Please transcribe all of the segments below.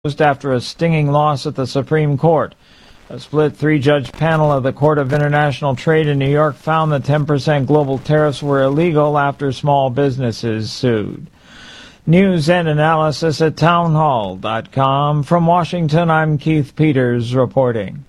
after a stinging loss at the Supreme Court. A split three-judge panel of the Court of International Trade in New York found that 10% global tariffs were illegal after small businesses sued. News and analysis at townhall.com. From Washington, I'm Keith Peters reporting.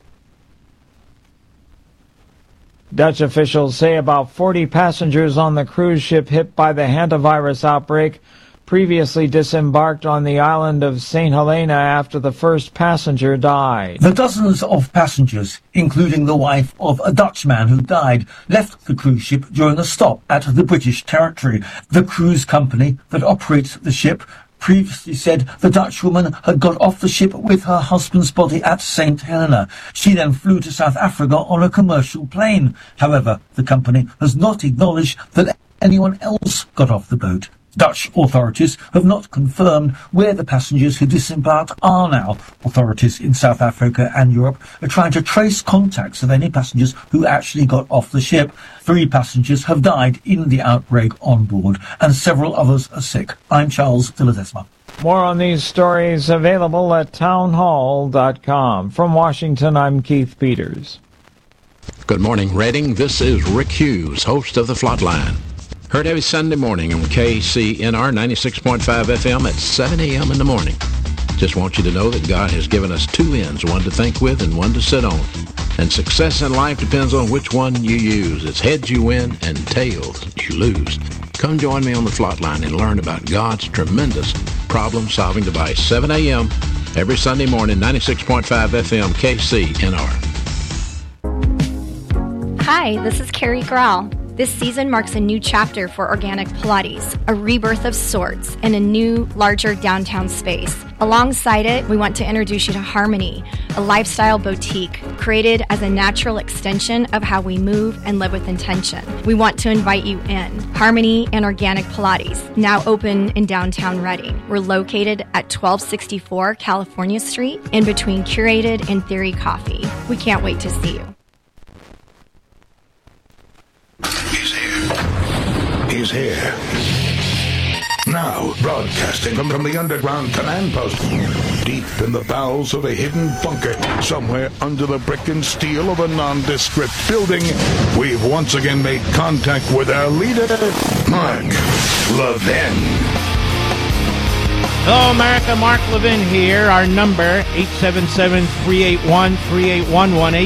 Dutch officials say about 40 passengers on the cruise ship hit by the hantavirus outbreak previously disembarked on the island of St. Helena after the first passenger died. The dozens of passengers, including the wife of a Dutchman who died, left the cruise ship during a stop at the British territory. The cruise company that operates the ship previously said the Dutch woman had got off the ship with her husband's body at St. Helena. She then flew to South Africa on a commercial plane. However, the company has not acknowledged that anyone else got off the boat. Dutch authorities have not confirmed where the passengers who disembarked are now. Authorities in South Africa and Europe are trying to trace contacts of any passengers who actually got off the ship. 3 passengers have died in the outbreak on board, and several others are sick. I'm Charles de Ledesma. More on these stories available at townhall.com. From Washington, I'm Keith Peters. Good morning, Reading. This is Rick Hughes, host of The Flatline. Heard every Sunday morning on KCNR 96.5 FM at 7 a.m. in the morning. Just want you to know that God has given us 2 ends, one to think with and one to sit on. And success in life depends on which one you use. It's heads you win and tails you lose. Come join me on The Flatline and learn about God's tremendous problem-solving device. 7 a.m. every Sunday morning, 96.5 FM KCNR. Hi, this is Carrie Grau. This season marks a new chapter for Organic Pilates, a rebirth of sorts in a new, larger downtown space. Alongside it, we want to introduce you to Harmony, a lifestyle boutique created as a natural extension of how we move and live with intention. We want to invite you in. Harmony and Organic Pilates, now open in downtown Reading. We're located at 1264 California Street, in between Curated and Theory Coffee. We can't wait to see you. He's here. Now, broadcasting from the underground command post, deep in the bowels of a hidden bunker, somewhere under the brick and steel of a nondescript building, we've once again made contact with our leader, Mark Levin. Hello, America. Mark Levin here. Our number, 877-381-3811,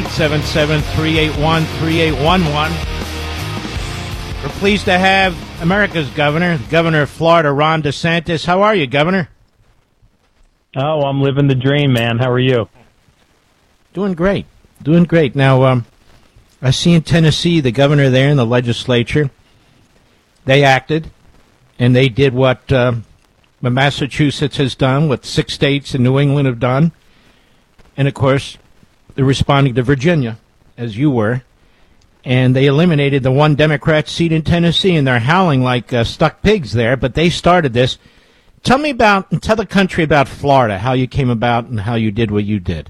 877-381-3811. We're pleased to have America's governor, the governor of Florida, Ron DeSantis. How are you, Governor? Oh, I'm living the dream, man. How are you? Doing great. Doing great. Now, I see in Tennessee, the governor there in the legislature, they acted, and they did what Massachusetts has done, what 6 states in New England have done. And, of course, they're responding to Virginia, as you were. And they eliminated the 1 Democrat seat in Tennessee, and they're howling like stuck pigs there, but they started this. Tell the country about Florida, how you came about and how you did what you did.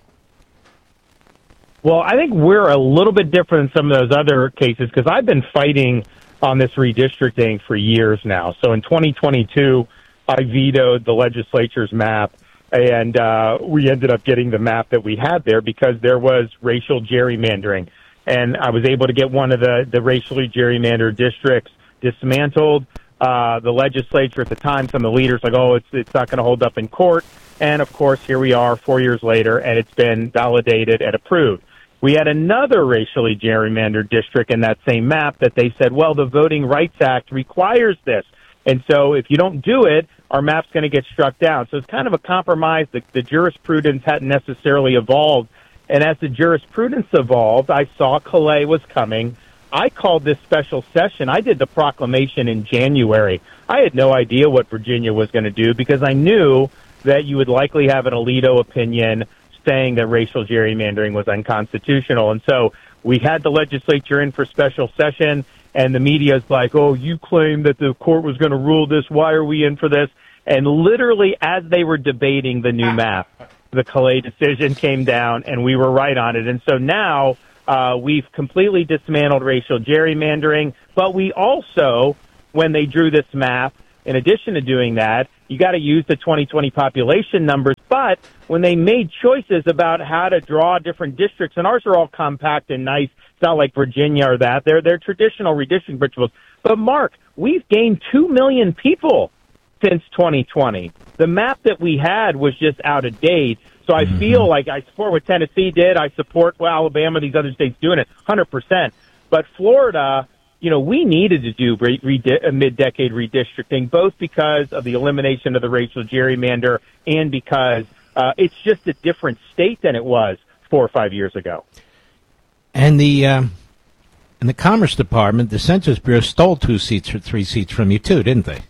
Well, I think we're a little bit different than some of those other cases because I've been fighting on this redistricting for years now. So in 2022, I vetoed the legislature's map, and we ended up getting the map that we had there because there was racial gerrymandering. And I was able to get one of the racially gerrymandered districts dismantled. The legislature at the time, some of the leaders like, oh, it's not going to hold up in court. And, of course, here we are 4 years later, and it's been validated and approved. We had another racially gerrymandered district in that same map that they said, well, the Voting Rights Act requires this. And so if you don't do it, our map's going to get struck down. So it's kind of a compromise. The jurisprudence hadn't necessarily evolved. And as the jurisprudence evolved, I saw Calais was coming. I called this special session. I did the proclamation in January. I had no idea what Virginia was going to do because I knew that you would likely have an Alito opinion saying that racial gerrymandering was unconstitutional. And so we had the legislature in for special session, and the media's like, oh, you claim that the court was going to rule this. Why are we in for this? And literally as they were debating the new map, the Calais decision came down, and we were right on it. And so now we've completely dismantled racial gerrymandering, but we also, when they drew this map, in addition to doing that, you got to use the 2020 population numbers. But when they made choices about how to draw different districts, and ours are all compact and nice, it's not like Virginia or that. They're traditional redistricting principles. But, Mark, we've gained 2 million people since 2020. The map that we had was just out of date. So I feel like I support what Tennessee did. I support what Alabama, these other states doing it 100%. But Florida, we needed to do mid-decade redistricting, both because of the elimination of the racial gerrymander and because it's just a different state than it was 4 or 5 years ago. And the Commerce Department, the Census Bureau, stole 2 seats or 3 seats from you, too, didn't they?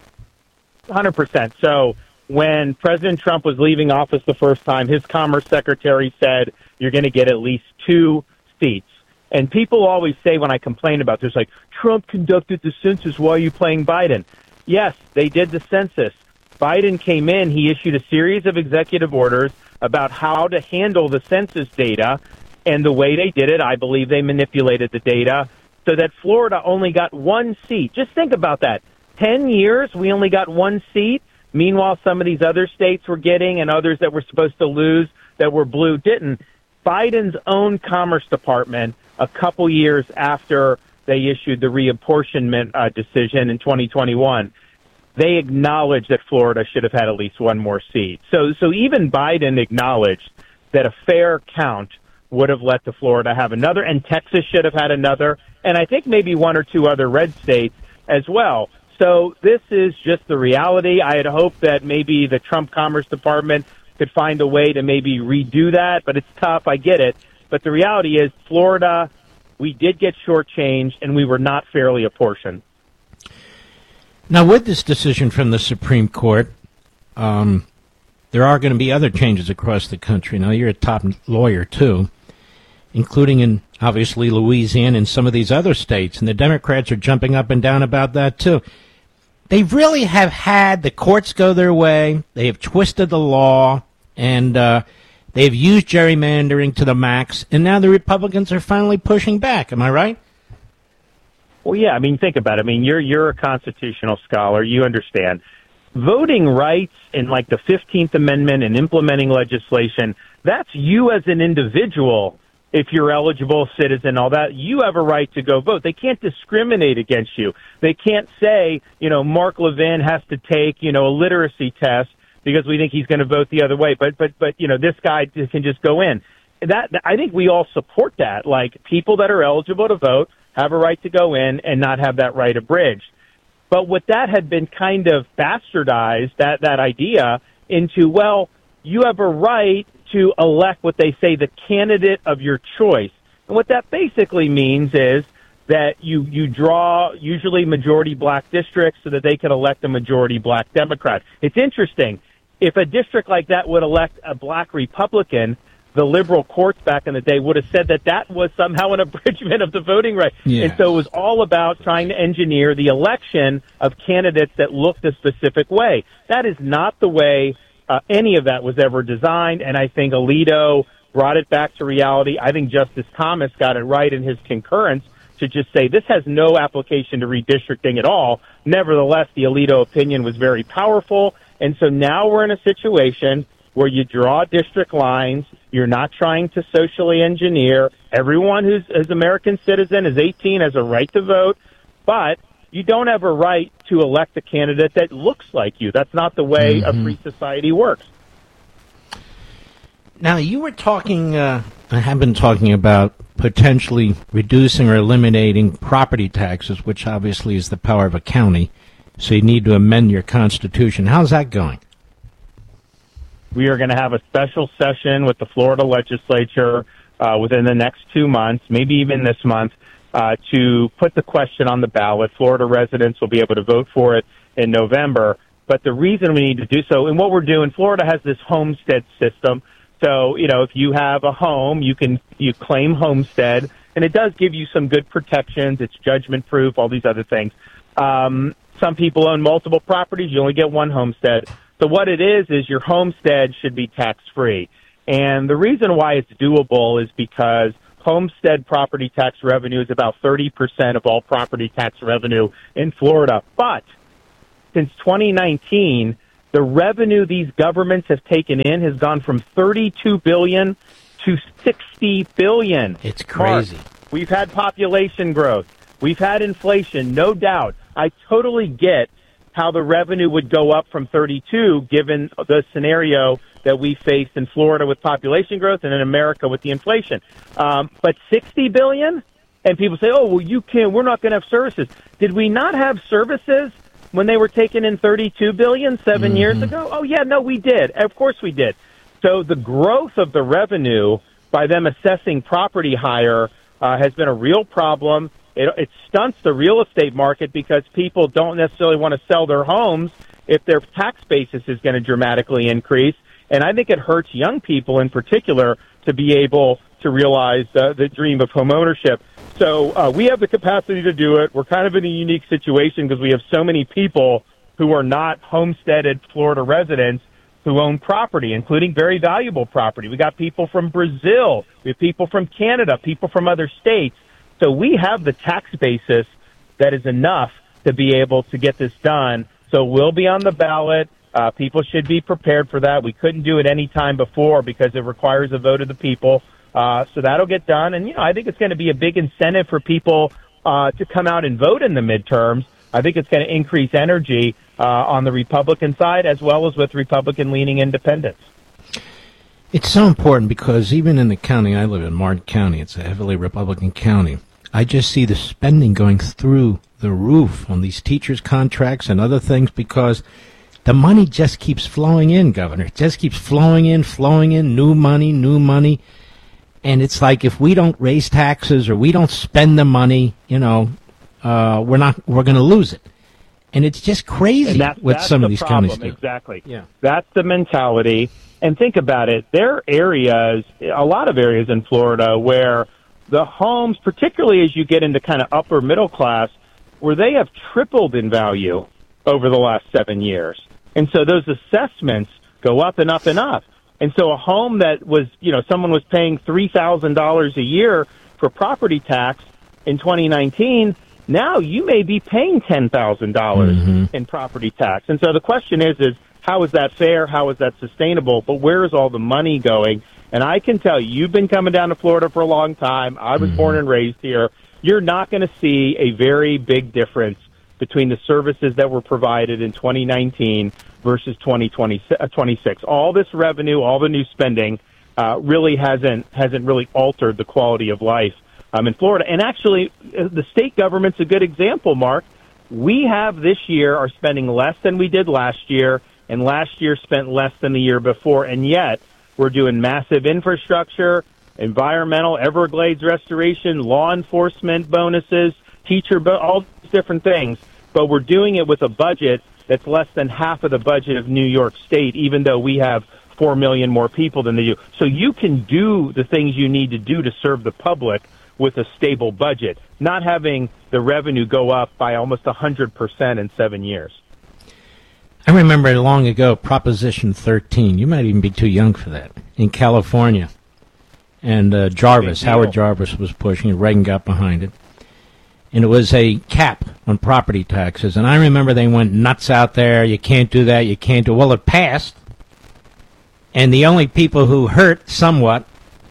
100%. So when President Trump was leaving office the first time, his Commerce Secretary said, you're going to get at least 2 seats. And people always say when I complain about this, like, Trump conducted the census, why are you playing Biden? Yes, they did the census. Biden came in, he issued a series of executive orders about how to handle the census data, and the way they did it, I believe they manipulated the data so that Florida only got 1 seat. Just think about that. 10 years, we only got 1 seat. Meanwhile, some of these other states were getting, and others that were supposed to lose that were blue didn't. Biden's own Commerce Department, a couple years after they issued the reapportionment decision in 2021, they acknowledged that Florida should have had at least 1 more seat. So even Biden acknowledged that a fair count would have let the Florida have another, and Texas should have had another, and I think maybe 1 or 2 other red states as well. So this is just the reality. I had hoped that maybe the Trump Commerce Department could find a way to maybe redo that, but it's tough. I get it. But the reality is Florida, we did get shortchanged, and we were not fairly apportioned. Now, with this decision from the Supreme Court, there are going to be other changes across the country. Now, you're a top lawyer, too, including in, obviously, Louisiana and some of these other states, and the Democrats are jumping up and down about that, too. They really have had the courts go their way. They have twisted the law, and they've used gerrymandering to the max, and now the Republicans are finally pushing back. Am I right? Well, yeah. I mean, think about it. I mean, you're a constitutional scholar. You understand. Voting rights and like the 15th Amendment and implementing legislation, that's you as an individual. If you're eligible, citizen, all that, you have a right to go vote. They can't discriminate against you. They can't say, Mark Levin has to take, a literacy test because we think he's going to vote the other way. But this guy can just go in. That I think we all support that. Like, people that are eligible to vote have a right to go in and not have that right abridged. But what that had been kind of bastardized, that idea, into, well, you have a right to elect what they say the candidate of your choice. And what that basically means is that you draw usually majority black districts so that they can elect a majority black Democrat. It's interesting. If a district like that would elect a black Republican, the liberal courts back in the day would have said that was somehow an abridgment of the voting right. Yeah. And so it was all about trying to engineer the election of candidates that looked a specific way. That is not the way any of that was ever designed, and I think Alito brought it back to reality. I think Justice Thomas got it right in his concurrence to just say this has no application to redistricting at all. Nevertheless, the Alito opinion was very powerful, and so now we're in a situation where you draw district lines. You're not trying to socially engineer. Everyone who's an American citizen is 18, has a right to vote, but you don't have a right to elect a candidate that looks like you. That's not the way a free society works. Now, you were talking, I have been talking about potentially reducing or eliminating property taxes, which obviously is the power of a county. So you need to amend your constitution. How's that going? We are going to have a special session with the Florida legislature within the next 2 months, maybe even this month, to put the question on the ballot. Florida residents will be able to vote for it in November. But the reason we need to do so, and what we're doing, Florida has this homestead system. So, if you have a home, you claim homestead, and it does give you some good protections. It's judgment proof, all these other things. Some people own multiple properties. You only get one homestead. So what it is your homestead should be tax-free. And the reason why it's doable is because homestead property tax revenue is about 30% of all property tax revenue in Florida. But since 2019, The revenue these governments have taken in has gone from $32 billion to $60 billion. It's crazy. Mark, we've had population growth. We've had inflation, no doubt. I totally get how the revenue would go up from 32 given the scenario that we face in Florida with population growth and in America with the inflation. But $60 billion? And people say, oh, well, we're not going to have services. Did we not have services when they were taking in $32 billion 7 years ago? Oh, yeah, no, we did. Of course we did. So the growth of the revenue by them assessing property higher has been a real problem. It stunts the real estate market because people don't necessarily want to sell their homes if their tax basis is going to dramatically increase. And I think it hurts young people in particular to be able to realize the dream of homeownership. So we have the capacity to do it. We're kind of in a unique situation because we have so many people who are not homesteaded Florida residents who own property, including very valuable property. We got people from Brazil. We have people from Canada, people from other states. So we have the tax basis that is enough to be able to get this done. So we'll be on the ballot. People should be prepared for that. We couldn't do it any time before because it requires a vote of the people. So that'll get done. And, I think it's going to be a big incentive for people to come out and vote in the midterms. I think it's going to increase energy on the Republican side as well as with Republican-leaning independents. It's so important because even in the county I live in, Martin County, it's a heavily Republican county. I just see the spending going through the roof on these teachers' contracts and other things because the money just keeps flowing in, Governor. It just keeps flowing in, new money. And it's like if we don't raise taxes or we don't spend the money, we're going to lose it. And it's just crazy what some of these counties do. Exactly. Yeah. That's the mentality. And think about it. There are areas, a lot of areas in Florida where the homes, particularly as you get into kind of upper middle class, where they have tripled in value over the last 7 years. And so those assessments go up and up and up. And so a home that was, someone was paying $3,000 a year for property tax in 2019, now you may be paying $10,000 in property tax. And so the question is how is that fair? How is that sustainable? But where is all the money going? And I can tell you, you've been coming down to Florida for a long time. I was born and raised here. You're not going to see a very big difference between the services that were provided in 2019 versus 2026. All this revenue, all the new spending, really hasn't really altered the quality of life in Florida. And actually, the state government's a good example, Mark. We have this year are spending less than we did last year, and last year spent less than the year before, and yet we're doing massive infrastructure, environmental, Everglades restoration, law enforcement bonuses, all these different things, but we're doing it with a budget that's less than half of the budget of New York State, even though we have 4 million more people than they do. So you can do the things you need to do to serve the public with a stable budget, not having the revenue go up by almost 100% in 7 years. I remember long ago, Proposition 13. You might even be too young for that. In California. And Howard Jarvis was pushing it. Reagan got behind it. And it was a cap on property taxes. And I remember they went nuts out there. You can't do that. You can't do. Well, it passed. And the only people who hurt somewhat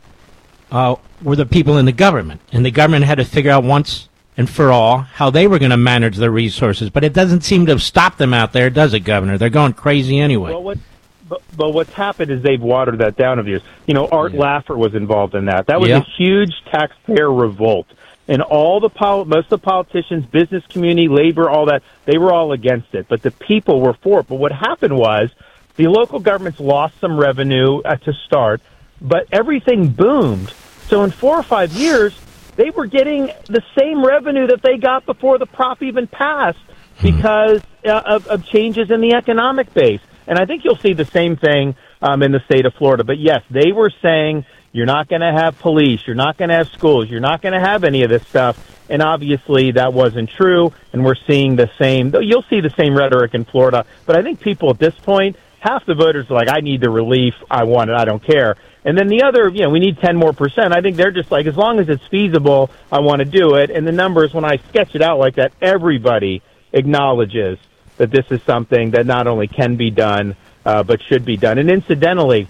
were the people in the government. And the government had to figure out once and for all how they were going to manage their resources. But it doesn't seem to have stopped them out there, does it, Governor? They're going crazy anyway. Well, but what's happened is they've watered that down over years. Art Laffer was involved in that. That was a huge taxpayer revolt. And most of the politicians, business community, labor, all that, they were all against it. But the people were for it. But what happened was the local governments lost some revenue to start, but everything boomed. So in 4 or 5 years, they were getting the same revenue that they got before the prop even passed because of changes in the economic base. And I think you'll see the same thing in the state of Florida. But, yes, they were saying you're not going to have police, you're not going to have schools, you're not going to have any of this stuff. And obviously that wasn't true, and we're seeing the same. You'll see the same rhetoric in Florida. But I think people at this point, half the voters are like, I need the relief, I want it, I don't care. And then the other, we need 10% more. I think they're just like, as long as it's feasible, I want to do it. And the numbers, when I sketch it out like that, everybody acknowledges that this is something that not only can be done, but should be done. And incidentally,